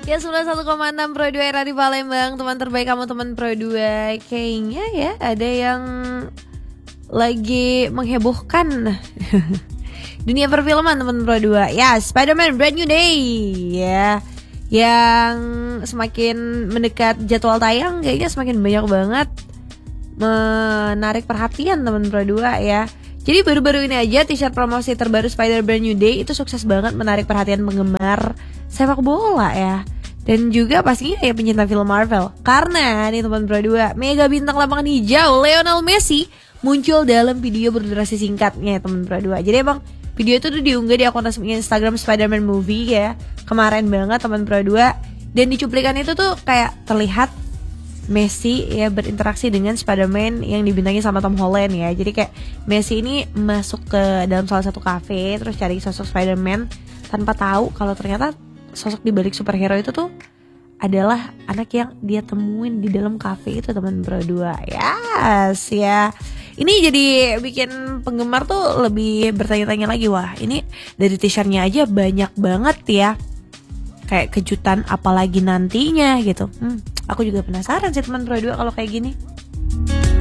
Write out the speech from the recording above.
Ya 91,6 Pro 2 era di Palembang. Teman terbaik kamu teman Pro 2. Kayaknya ya ada yang lagi menghebohkan dunia perfilman teman Pro 2. Ya, Spider-Man Brand New Day ya. Yang semakin mendekat jadwal tayang kayaknya semakin banyak banget menarik perhatian teman Pro 2 ya. Jadi baru-baru ini aja t-shirt promosi terbaru Spider-Man New Day itu sukses banget menarik perhatian penggemar sepak bola ya. Dan juga pastinya ya pencinta film Marvel. Karena nih teman Pro 2, mega bintang lapangan hijau Lionel Messi muncul dalam video berdurasi singkatnya teman Pro 2. Jadi emang video itu tuh diunggah di akun resmi Instagram Spider-Man Movie ya. Kemarin banget teman Pro 2. Dan di cuplikan itu tuh kayak terlihat Messi ya berinteraksi dengan Spider-Man yang dibintangi sama Tom Holland ya. Jadi kayak Messi ini masuk ke dalam salah satu cafe terus cari sosok Spider-Man tanpa tahu kalau ternyata sosok di balik superhero itu tuh adalah anak yang dia temuin di dalam cafe itu teman Pro 2. Yes ya. Ini jadi bikin penggemar tuh lebih bertanya-tanya lagi, wah ini dari t-shirtnya aja banyak banget ya. Kayak kejutan apalagi nantinya gitu. Aku juga penasaran sih teman Pro 2 kalau kayak gini.